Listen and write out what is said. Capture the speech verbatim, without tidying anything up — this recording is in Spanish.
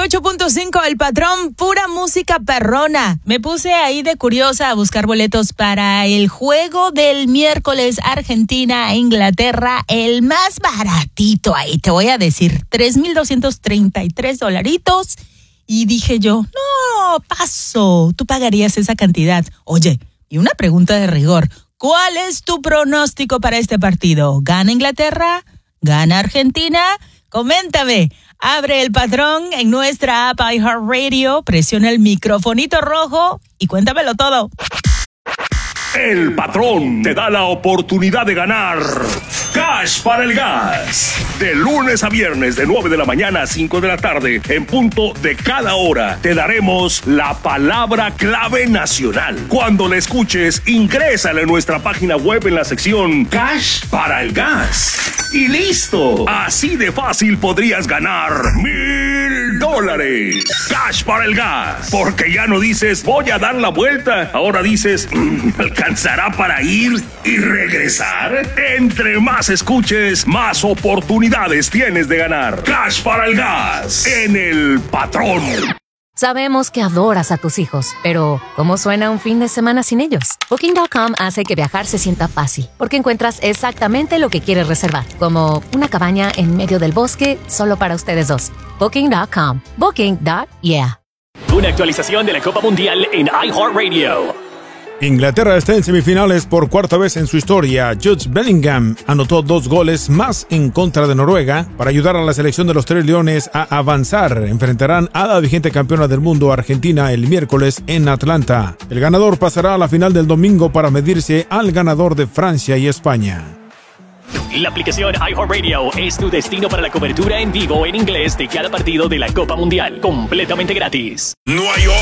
ocho punto cinco, El Patrón, pura música perrona. Me puse ahí de curiosa a buscar boletos para el juego del miércoles Argentina-Inglaterra, el más baratito ahí, te voy a decir, tres mil doscientos treinta y tres dolaritos. Y dije yo, no, paso, tú pagarías esa cantidad. Oye, y una pregunta de rigor, ¿cuál es tu pronóstico para este partido? ¿Gana Inglaterra? ¿Gana Argentina? Coméntame. Abre El Patrón en nuestra app iHeartRadio, presiona el microfonito rojo y cuéntamelo todo. El Patrón te da la oportunidad de ganar Cash para el Gas. De lunes a viernes, de nueve de la mañana a cinco de la tarde, en punto de cada hora, te daremos la palabra clave nacional. Cuando la escuches, ingrésala en nuestra página web en la sección Cash para el Gas. Y listo. Así de fácil podrías ganar mil dólares. Cash para el Gas. Porque ya no dices, voy a dar la vuelta. Ahora dices, ¿alcanzará para ir y regresar? Entre más escuches, más oportunidades tienes de ganar. Cash para el Gas en El Patrón. Sabemos que adoras a tus hijos, pero ¿cómo suena un fin de semana sin ellos? Booking punto com hace que viajar se sienta fácil, porque encuentras exactamente lo que quieres reservar, como una cabaña en medio del bosque solo para ustedes dos. Booking punto com. Booking. Yeah. Una actualización de la Copa Mundial en iHeartRadio. Inglaterra está en semifinales por cuarta vez en su historia. Jude Bellingham anotó dos goles más en contra de Noruega para ayudar a la selección de los Tres Leones a avanzar. Enfrentarán a la vigente campeona del mundo Argentina el miércoles en Atlanta. El ganador pasará a la final del domingo para medirse al ganador de Francia y España. La aplicación iHeartRadio es tu destino para la cobertura en vivo en inglés de cada partido de la Copa Mundial, completamente gratis. No hay